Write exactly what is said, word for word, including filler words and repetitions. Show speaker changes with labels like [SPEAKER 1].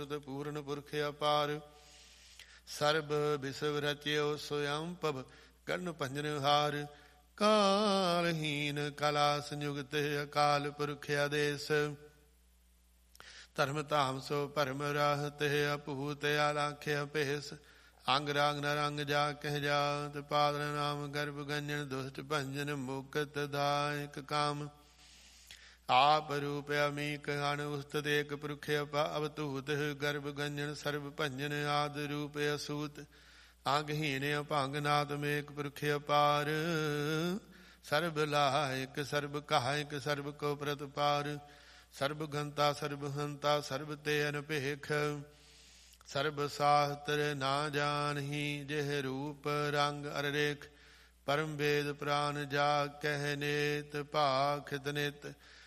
[SPEAKER 1] ਪੂਰਨ ਪੁਰਖ ਅਪਾਰ। ਸਰਬ ਬਿਸਵ ਰਚਿਓ ਸੋਯੰ ਪਵ ਕਰਨ ਭੰਜਨ ਹਾਰ। ਕਾਲਹੀਨ ਕਲਾ ਸੰਯੁਗਤ ਅਕਾਲ ਪੁਰਖ ਆਦੇਸ। ਧਰਮ ਧਾਮ ਸੋ ਭਰਮ ਰਾਹਤ ਅਭੂਤ ਆਲਾਖਿਆ ਭੇਸ। ਅੰਗ ਰਾਗ ਨ ਰੰਗ ਜਾ ਕਹਿ ਜਾਤ। ਪਾਦਨ ਨਾਮ ਗਰਭ ਗੰਜਨ ਦੁਸ਼ਟ ਭੰਜਨ ਮੁਕਤ ਦਾਇਕ ਕਾਮ। ਆਪ ਰੂਪ ਅਮੀਕ ਅਣ ਉਸਤਤ ਏਕ ਪੁਰਖ ਅਵਤੂਤ। ਗਰਭ ਗੰਜਨ ਸਰਬ ਭੰਜਨ ਆਦ ਰੂਪ ਅਸੂਤ। ਅੰਗਹੀਨ ਅਭੰਗ ਨਾਤਮ ਏਕ ਪੁਰਖ ਅਪਾਰ। ਸਰਬ ਲਾਇਕ ਸਰਬ ਕਾਇਕ ਸਰਬ ਕੋ ਪ੍ਰਤਪਾਰ। ਸਰਬ ਗੰਤਾ ਸਰਬ ਹੰਤਾ ਸਰਬ ਤੇ ਅਨਭੇਖ। ਸਰਬ ਸਾਸਤਰ ਨਾ ਜਾਣਹੀ ਜਿਹ ਰੂਪ ਰੰਗ ਅਰ ਰੇਖ। ਪਰਮ ਵੇਦ ਪ੍ਰਾਨ ਜਾ ਕਹਿ ਨੇਤ ਭਾਖਿਤ ਨਿਤ।